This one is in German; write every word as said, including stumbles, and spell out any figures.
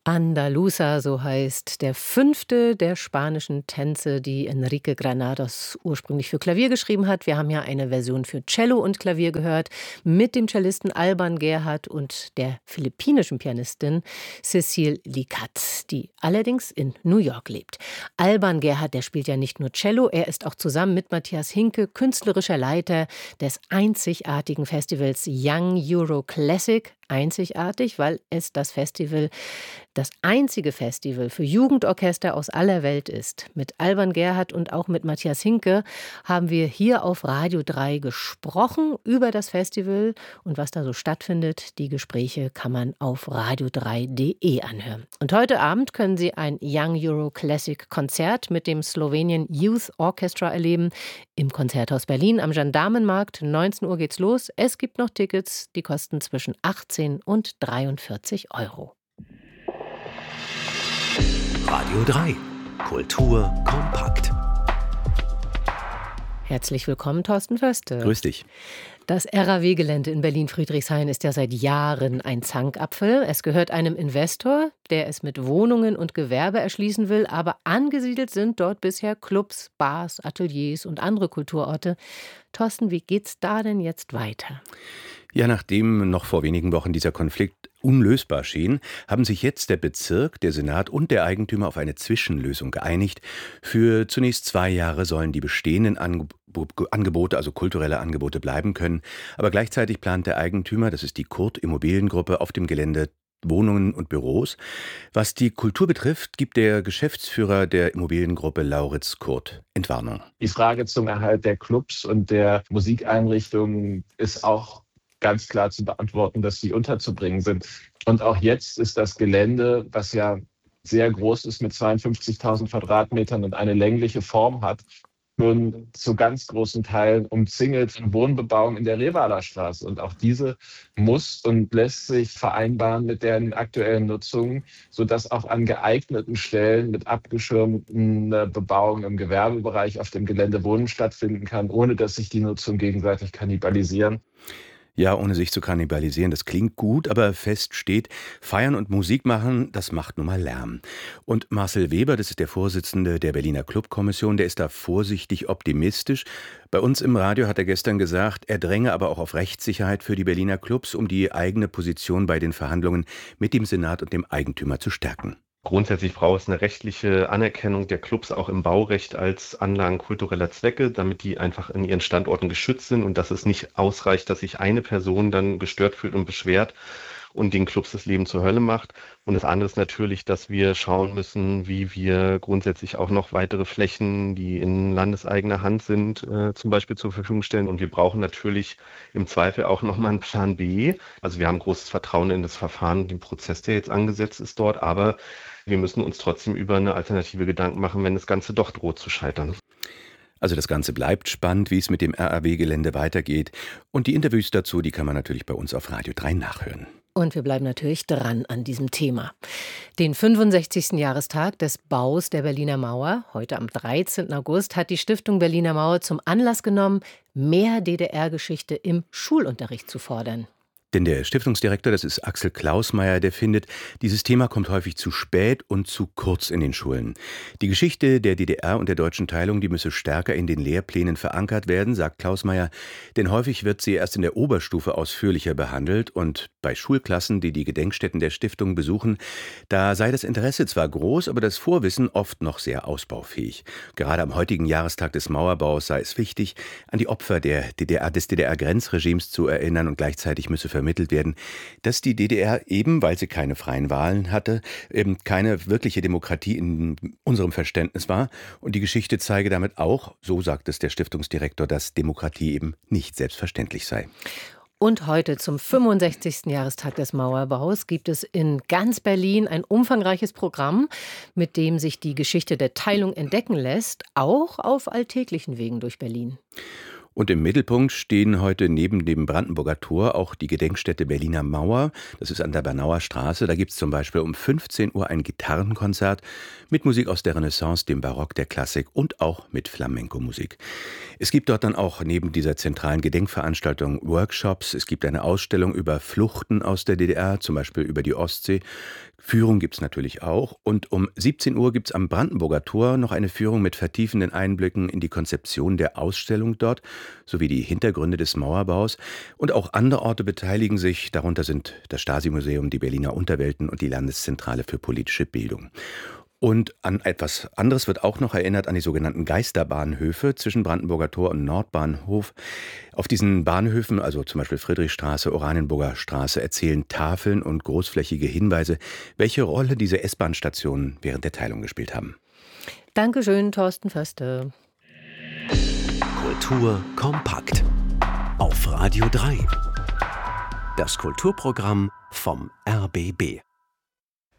Andaluza, so heißt der fünfte der spanischen Tänze, die Enrique Granados ursprünglich für Klavier geschrieben hat. Wir haben ja eine Version für Cello und Klavier gehört mit dem Cellisten Alban Gerhard und der philippinischen Pianistin Cecile Licat, die allerdings in New York lebt. Alban Gerhard, der spielt ja nicht nur Cello, er ist auch zusammen mit Matthias Hinke künstlerischer Leiter des einzigartigen Festivals Young Euro Classic. Einzigartig, weil es das Festival, das einzige Festival für Jugendorchester aus aller Welt ist. Mit Alban Gerhard und auch mit Matthias Hinke haben wir hier auf Radio drei gesprochen über das Festival und was da so stattfindet. Die Gespräche kann man auf radio drei punkt de anhören. Und heute Abend können Sie ein Young Euro Classic Konzert mit dem Slowenien Youth Orchestra erleben im Konzerthaus Berlin am Gendarmenmarkt. neunzehn Uhr geht's los. Es gibt noch Tickets, die kosten zwischen achtzehn und dreiundvierzig Euro. Radio drei. Kultur kompakt. Herzlich willkommen, Thorsten Förste. Grüß dich. Das R A W-Gelände in Berlin-Friedrichshain ist ja seit Jahren ein Zankapfel. Es gehört einem Investor, der es mit Wohnungen und Gewerbe erschließen will, aber angesiedelt sind dort bisher Clubs, Bars, Ateliers und andere Kulturorte. Thorsten, wie geht's da denn jetzt weiter? Ja, nachdem noch vor wenigen Wochen dieser Konflikt unlösbar schien, haben sich jetzt der Bezirk, der Senat und der Eigentümer auf eine Zwischenlösung geeinigt. Für zunächst zwei Jahre sollen die bestehenden Angebote, also kulturelle Angebote, bleiben können. Aber gleichzeitig plant der Eigentümer, das ist die Kurt Immobiliengruppe, auf dem Gelände Wohnungen und Büros. Was die Kultur betrifft, gibt der Geschäftsführer der Immobiliengruppe Lauritz Kurt Entwarnung. Die Frage zum Erhalt der Clubs und der Musikeinrichtungen ist auch ganz klar zu beantworten, dass sie unterzubringen sind. Und auch jetzt ist das Gelände, was ja sehr groß ist mit zweiundfünfzigtausend Quadratmetern und eine längliche Form hat, nun zu ganz großen Teilen umzingelt von Wohnbebauung in der Revaler Straße. Und auch diese muss und lässt sich vereinbaren mit deren aktuellen Nutzungen, sodass auch an geeigneten Stellen mit abgeschirmten Bebauung im Gewerbebereich auf dem Gelände Wohnen stattfinden kann, ohne dass sich die Nutzung gegenseitig kannibalisieren. Ja, ohne sich zu kannibalisieren, das klingt gut, aber fest steht, feiern und Musik machen, das macht nun mal Lärm. Und Marcel Weber, das ist der Vorsitzende der Berliner Clubkommission, der ist da vorsichtig optimistisch. Bei uns im Radio hat er gestern gesagt, er dränge aber auch auf Rechtssicherheit für die Berliner Clubs, um die eigene Position bei den Verhandlungen mit dem Senat und dem Eigentümer zu stärken. Grundsätzlich braucht es eine rechtliche Anerkennung der Clubs auch im Baurecht als Anlagen kultureller Zwecke, damit die einfach in ihren Standorten geschützt sind und dass es nicht ausreicht, dass sich eine Person dann gestört fühlt und beschwert und den Clubs das Leben zur Hölle macht. Und das andere ist natürlich, dass wir schauen müssen, wie wir grundsätzlich auch noch weitere Flächen, die in landeseigener Hand sind, äh, zum Beispiel zur Verfügung stellen. Und wir brauchen natürlich im Zweifel auch nochmal einen Plan B. Also wir haben großes Vertrauen in das Verfahren und den Prozess, der jetzt angesetzt ist dort, aber wir müssen uns trotzdem über eine Alternative Gedanken machen, wenn das Ganze doch droht zu scheitern. Also das Ganze bleibt spannend, wie es mit dem R A W-Gelände weitergeht. Und die Interviews dazu, die kann man natürlich bei uns auf Radio drei nachhören. Und wir bleiben natürlich dran an diesem Thema. Den fünfundsechzigsten Jahrestag des Baus der Berliner Mauer, heute am dreizehnten August, hat die Stiftung Berliner Mauer zum Anlass genommen, mehr D D R-Geschichte im Schulunterricht zu fordern. Denn der Stiftungsdirektor, das ist Axel Klausmeier, der findet, dieses Thema kommt häufig zu spät und zu kurz in den Schulen. Die Geschichte der D D R und der deutschen Teilung, die müsse stärker in den Lehrplänen verankert werden, sagt Klausmeier, denn häufig wird sie erst in der Oberstufe ausführlicher behandelt und bei Schulklassen, die die Gedenkstätten der Stiftung besuchen, da sei das Interesse zwar groß, aber das Vorwissen oft noch sehr ausbaufähig. Gerade am heutigen Jahrestag des Mauerbaus sei es wichtig, an die Opfer der D D R, des D D R-Grenzregimes zu erinnern und gleichzeitig müsse vermittelt werden, dass die D D R eben, weil sie keine freien Wahlen hatte, eben keine wirkliche Demokratie in unserem Verständnis war. Und die Geschichte zeige damit auch, so sagt es der Stiftungsdirektor, dass Demokratie eben nicht selbstverständlich sei. Und heute zum fünfundsechzigsten Jahrestag des Mauerbaus gibt es in ganz Berlin ein umfangreiches Programm, mit dem sich die Geschichte der Teilung entdecken lässt, auch auf alltäglichen Wegen durch Berlin. Und im Mittelpunkt stehen heute neben dem Brandenburger Tor auch die Gedenkstätte Berliner Mauer. Das ist an der Bernauer Straße. Da gibt es zum Beispiel um fünfzehn Uhr ein Gitarrenkonzert mit Musik aus der Renaissance, dem Barock, der Klassik und auch mit Flamenco-Musik. Es gibt dort dann auch neben dieser zentralen Gedenkveranstaltung Workshops. Es gibt eine Ausstellung über Fluchten aus der D D R, zum Beispiel über die Ostsee. Führung gibt es natürlich auch. Und um siebzehn Uhr gibt es am Brandenburger Tor noch eine Führung mit vertiefenden Einblicken in die Konzeption der Ausstellung dort, sowie die Hintergründe des Mauerbaus. Und auch andere Orte beteiligen sich. Darunter sind das Stasi-Museum, die Berliner Unterwelten und die Landeszentrale für politische Bildung. Und an etwas anderes wird auch noch erinnert, an die sogenannten Geisterbahnhöfe zwischen Brandenburger Tor und Nordbahnhof. Auf diesen Bahnhöfen, also zum Beispiel Friedrichstraße, Oranienburger Straße, erzählen Tafeln und großflächige Hinweise, welche Rolle diese S-Bahn-Stationen während der Teilung gespielt haben. Dankeschön, Thorsten Förster. Kultur kompakt. Auf Radio drei. Das Kulturprogramm vom R B B.